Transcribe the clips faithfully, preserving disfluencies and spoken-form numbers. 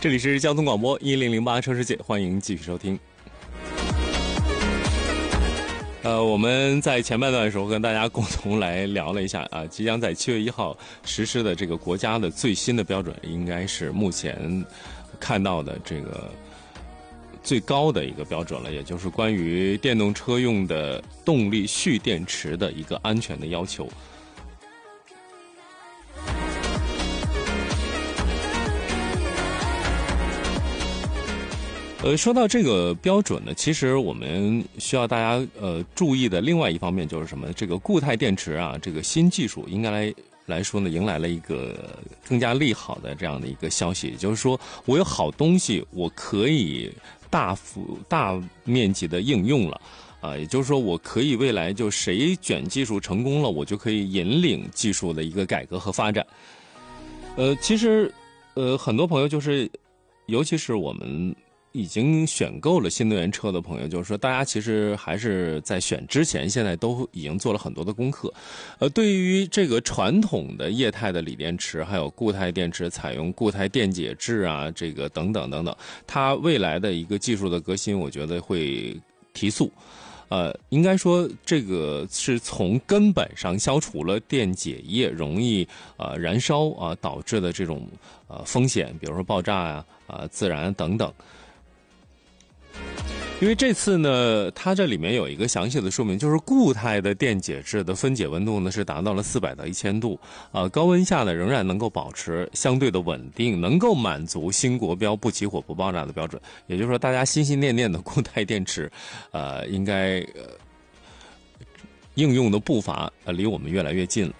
这里是交通广播一零零八车世界，欢迎继续收听。呃，我们在前半段的时候跟大家共同来聊了一下啊，即将在七月一号实施的这个国家的最新的标准，应该是目前看到的这个最高的一个标准了，也就是关于电动车用的动力蓄电池的一个安全的要求。呃，说到这个标准呢，其实我们需要大家呃注意的另外一方面就是什么？这个固态电池啊，这个新技术应该来来说呢，迎来了一个更加利好的这样的一个消息，也就是说，我有好东西，我可以大幅大面积的应用了。啊，也就是说，我可以未来就谁卷技术成功了，我就可以引领技术的一个改革和发展。呃，其实，呃，很多朋友就是，尤其是我们已经选购了新能源车的朋友，就是说，大家其实还是在选之前，现在都已经做了很多的功课。呃，对于这个传统的液态的锂电池，还有固态电池采用固态电解质啊，这个等等等等，它未来的一个技术的革新，我觉得会提速。呃，应该说这个是从根本上消除了电解液容易呃燃烧啊、呃、导致的这种呃风险，比如说爆炸呀、啊、呃、自燃等等。因为这次呢，它这里面有一个详细的说明，就是固态的电解质的分解温度呢是达到了四百到一千度，呃，高温下呢仍然能够保持相对的稳定，能够满足新国标不起火不爆炸的标准。也就是说，大家心心念念的固态电池，呃，应该呃应用的步伐呃离我们越来越近了。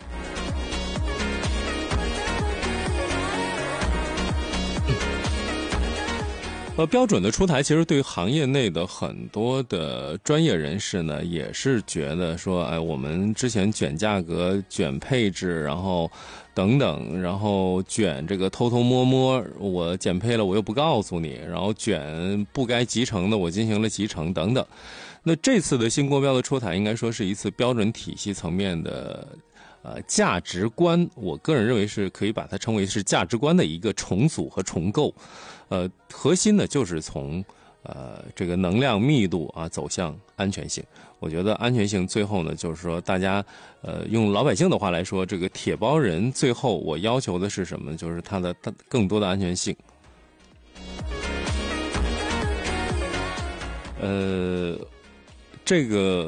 呃，标准的出台，其实对行业内的很多的专业人士呢，也是觉得说，哎，我们之前卷价格、卷配置，然后等等，然后卷这个偷偷摸摸，我减配了，我又不告诉你，然后卷不该集成的，我进行了集成等等。那这次的新国标的出台，应该说是一次标准体系层面的呃价值观，我个人认为是可以把它称为是价值观的一个重组和重构。呃，核心呢就是从呃这个能量密度啊走向安全性。我觉得安全性最后呢，就是说大家呃用老百姓的话来说，这个铁包人最后我要求的是什么？就是它的它更多的安全性。呃，这个